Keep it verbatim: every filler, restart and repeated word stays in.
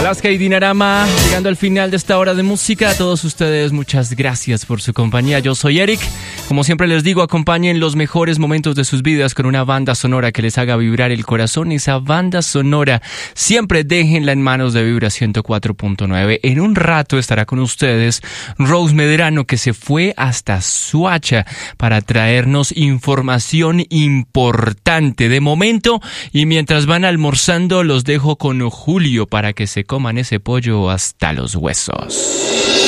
Alaska y Dinarama, llegando al final de esta hora de música. A todos ustedes, muchas gracias por su compañía. Yo soy Eric. Como siempre les digo, acompañen los mejores momentos de sus vidas con una banda sonora que les haga vibrar el corazón. Esa banda sonora siempre déjenla en manos de Vibra ciento cuatro punto nueve. En un rato estará con ustedes Rose Medrano, que se fue hasta Suacha para traernos información importante. De momento, y mientras van almorzando, los dejo con Julio para que se coman ese pollo hasta los huesos.